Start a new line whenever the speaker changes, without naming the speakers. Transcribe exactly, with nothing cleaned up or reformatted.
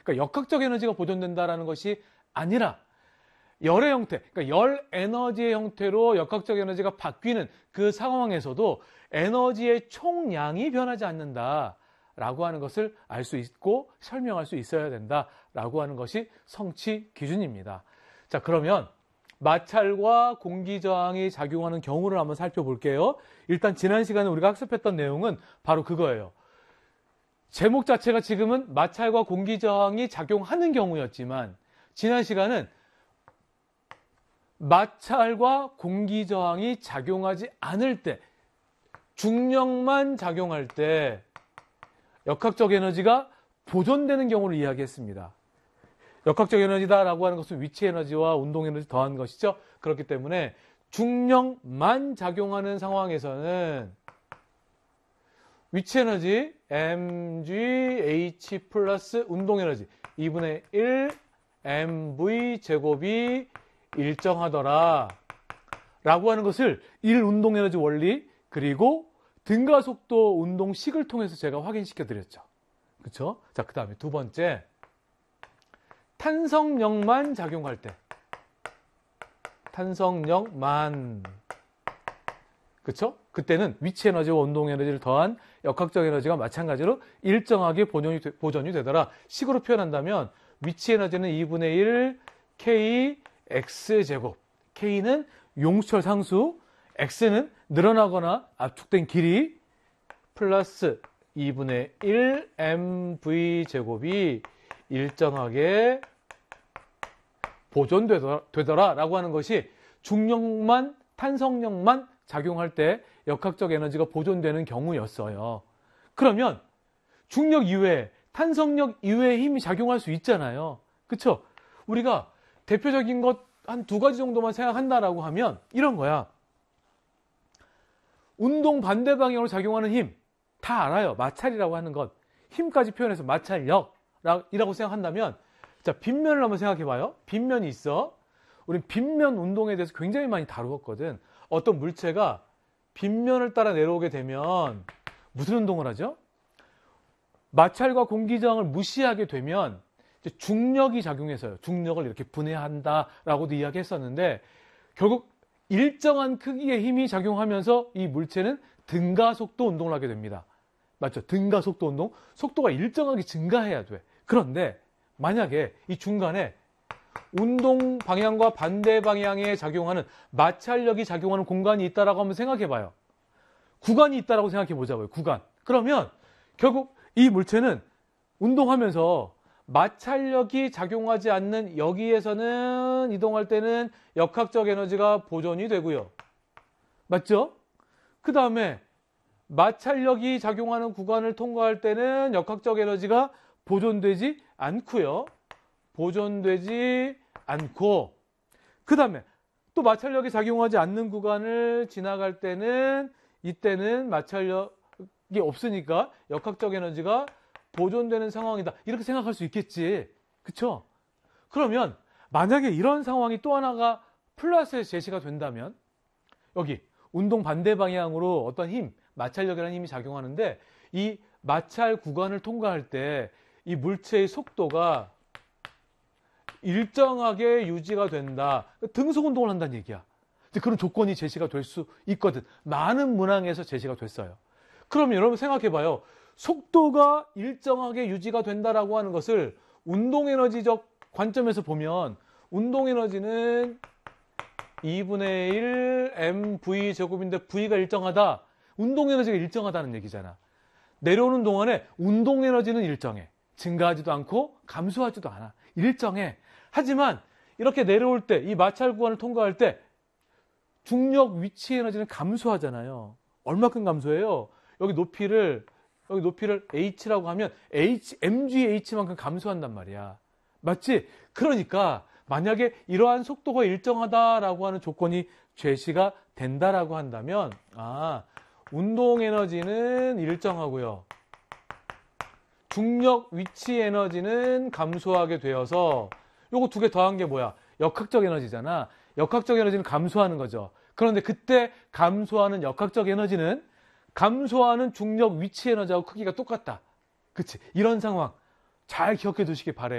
그러니까 역학적 에너지가 보존된다라는 것이 아니라 열의 형태, 그러니까 열 에너지의 형태로 역학적 에너지가 바뀌는 그 상황에서도 에너지의 총량이 변하지 않는다라고 하는 것을 알 수 있고 설명할 수 있어야 된다라고 하는 것이 성취 기준입니다. 자, 그러면 마찰과 공기저항이 작용하는 경우를 한번 살펴볼게요. 일단 지난 시간에 우리가 학습했던 내용은 바로 그거예요. 제목 자체가 지금은 마찰과 공기저항이 작용하는 경우였지만 지난 시간은 마찰과 공기저항이 작용하지 않을 때, 중력만 작용할 때 역학적 에너지가 보존되는 경우를 이야기했습니다. 역학적 에너지다라고 하는 것은 위치 에너지와 운동 에너지 더한 것이죠. 그렇기 때문에 중력만 작용하는 상황에서는 위치 에너지 엠지에이치 플러스 운동 에너지 이분의 일 엠브이 제곱이 일정하더라 라고 하는 것을 일 운동 에너지 원리 그리고 등가속도 운동식을 통해서 제가 확인시켜 드렸죠. 그렇죠? 자, 그 다음에 두 번째, 탄성력만 작용할 때, 탄성력만, 그렇죠? 그때는 위치 에너지와 운동 에너지를 더한 역학적 에너지가 마찬가지로 일정하게 보존이, 되, 보존이 되더라. 식으로 표현한다면 위치 에너지는 이분의 일 K X제곱, K는 용수철 상수, X는 늘어나거나 압축된 길이 플러스 이분의 일 엠브이 제곱이 일정하게 보존되더라 라고 하는 것이 중력만, 탄성력만 작용할 때 역학적 에너지가 보존되는 경우였어요. 그러면 중력 이외에 탄성력 이외의 힘이 작용할 수 있잖아요. 그쵸? 우리가 대표적인 것 한 두 가지 정도만 생각한다라고 하면 이런 거야. 운동 반대 방향으로 작용하는 힘 다 알아요. 마찰이라고 하는 것, 힘까지 표현해서 마찰력이라고 생각한다면, 자, 빗면을 한번 생각해 봐요. 빗면이 있어. 우린 빗면 운동에 대해서 굉장히 많이 다루었거든. 어떤 물체가 빗면을 따라 내려오게 되면 무슨 운동을 하죠? 마찰과 공기저항을 무시하게 되면 중력이 작용해서요. 중력을 이렇게 분해한다라고도 이야기했었는데, 결국 일정한 크기의 힘이 작용하면서 이 물체는 등가속도 운동을 하게 됩니다. 맞죠? 등가속도 운동. 속도가 일정하게 증가해야 돼. 그런데 만약에 이 중간에 운동 방향과 반대 방향에 작용하는 마찰력이 작용하는 공간이 있다라고 한번 생각해 봐요. 구간이 있다라고 생각해 보자고요. 구간. 그러면 결국 이 물체는 운동하면서 마찰력이 작용하지 않는 여기에서는 이동할 때는 역학적 에너지가 보존이 되고요. 맞죠? 그 다음에 마찰력이 작용하는 구간을 통과할 때는 역학적 에너지가 보존되지 않고요. 보존되지 않고, 그 다음에 또 마찰력이 작용하지 않는 구간을 지나갈 때는 이때는 마찰력이 없으니까 역학적 에너지가 보존되는 상황이다. 이렇게 생각할 수 있겠지. 그쵸? 그러면 만약에 이런 상황이 또 하나가 플러스에서 제시가 된다면, 여기 운동 반대 방향으로 어떤 힘, 마찰력이라는 힘이 작용하는데 이 마찰 구간을 통과할 때 이 물체의 속도가 일정하게 유지가 된다. 등속 운동을 한다는 얘기야. 그런 조건이 제시가 될 수 있거든. 많은 문항에서 제시가 됐어요. 그럼 여러분 생각해 봐요. 속도가 일정하게 유지가 된다라고 하는 것을 운동에너지적 관점에서 보면 운동에너지는 이분의 일 엠브이 제곱인데 V가 일정하다. 운동에너지가 일정하다는 얘기잖아. 내려오는 동안에 운동에너지는 일정해. 증가하지도 않고 감소하지도 않아. 일정해. 하지만 이렇게 내려올 때, 이 마찰 구간을 통과할 때 중력 위치 에너지는 감소하잖아요. 얼마큼 감소해요? 여기 높이를 여기 높이를 h라고 하면 h, 엠지에이치만큼 감소한단 말이야. 맞지? 그러니까 만약에 이러한 속도가 일정하다라고 하는 조건이 제시가 된다라고 한다면, 아, 운동 에너지는 일정하고요. 중력 위치 에너지는 감소하게 되어서 요거 두 개 더한 게 뭐야? 역학적 에너지잖아. 역학적 에너지는 감소하는 거죠. 그런데 그때 감소하는 역학적 에너지는 감소하는 중력 위치 에너지하고 크기가 똑같다. 그치? 이런 상황 잘 기억해 두시기 바래요.